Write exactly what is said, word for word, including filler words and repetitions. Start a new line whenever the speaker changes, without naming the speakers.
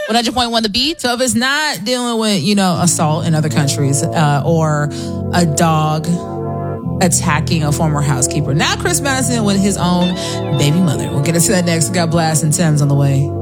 one hundred point one The Beat.
So if it's not dealing with, you know, assault in other countries uh, or a dog attacking a former housekeeper. Now Chris Madison with his own baby mother. We'll get into that next. We got Blast and Thames on the way.